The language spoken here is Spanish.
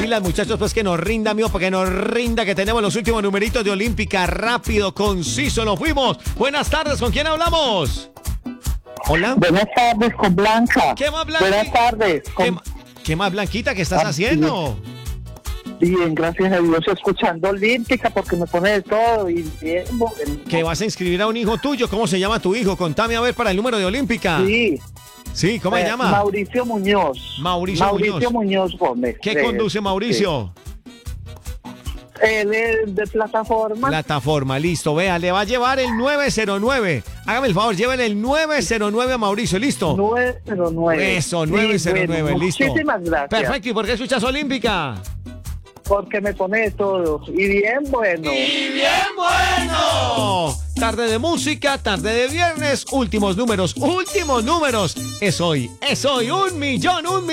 pilas, muchachos, pues que nos rinda, amigo, porque nos rinda, que tenemos los últimos numeritos de Olímpica. Rápido, conciso, nos fuimos. Buenas tardes, ¿con quién hablamos? Hola. Buenas tardes, con Blanca. ¿Qué más, Blanquita? Buenas tardes. ¿Qué más, Blanquita? ¿Qué estás haciendo? Bien, gracias a Dios, escuchando Olímpica porque me pone de todo y bien. Que vas a inscribir a un hijo tuyo. ¿Cómo se llama tu hijo? Contame a ver para el número de Olímpica. Sí, ¿Cómo se llama? Mauricio Muñoz. Mauricio Muñoz Gómez. ¿Qué conduce Mauricio? Él es de plataforma. Plataforma, listo. Vea, le va a llevar el 909. Hágame el favor, llévele el 909 a Mauricio, ¿listo? 909. Eso, 909, bueno, listo. Muchísimas gracias. Perfecto, ¿y por qué escuchas Olímpica? Porque me pone de todo. Y bien bueno. ¡Y bien bueno! Tarde de música, tarde de viernes, últimos números. Es hoy 1 millón,